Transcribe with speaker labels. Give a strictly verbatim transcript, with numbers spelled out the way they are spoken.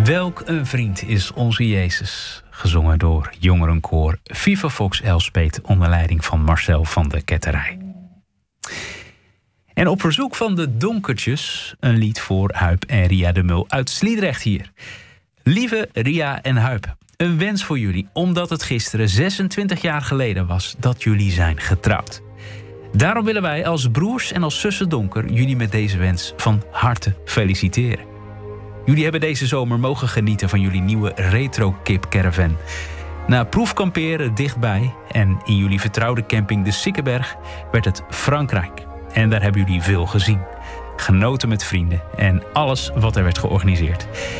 Speaker 1: Welk een vriend is onze Jezus, gezongen door jongerenkoor Viva Vox Elspet onder leiding van Marcel van de Ketterij. En op verzoek van de Donkertjes een lied voor Huip en Ria de Mul uit Sliedrecht hier. Lieve Ria en Huip, een wens voor jullie, omdat het gisteren zesentwintig jaar geleden was dat jullie zijn getrouwd. Daarom willen wij als broers en als zussen Donker jullie met deze wens van harte feliciteren. Jullie hebben deze zomer mogen genieten van jullie nieuwe retro-kip-caravan. Na proefkamperen dichtbij en in jullie vertrouwde camping de Sikkeberg werd het Frankrijk. En daar hebben jullie veel gezien. Genoten met vrienden en alles wat er werd georganiseerd.